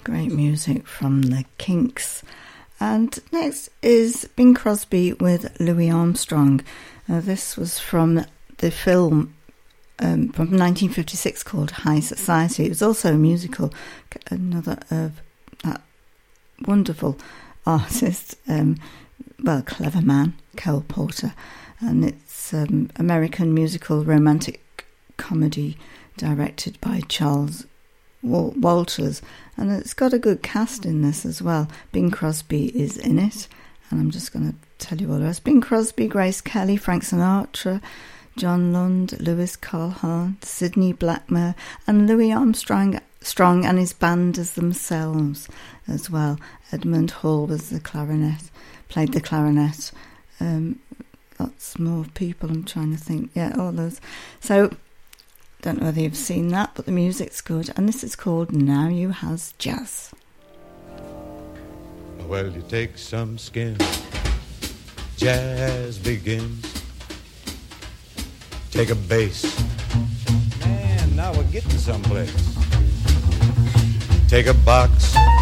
Great music from the Kinks. And next is Bing Crosby with Louis Armstrong. This was from the film from 1956 called High Society. It was also a musical, another of that wonderful artist, clever man, Cole Porter. And it's American musical romantic comedy directed by Charles Walters, and it's got a good cast in this as well. Bing Crosby is in it, and I'm just going to tell you all the rest. Bing Crosby, Grace Kelly, Frank Sinatra, John Lund, Lewis Carlhart, Sidney Blackmer, and Louis Armstrong and his band as themselves as well. Edmund Hall was played the clarinet. Lots more people, I'm trying to think. Yeah, all those. So, don't know whether you've seen that, but the music's good. And this is called Now You Has Jazz. Well, you take some skin, jazz begins. Take a bass, man, now we're getting someplace. Take a box,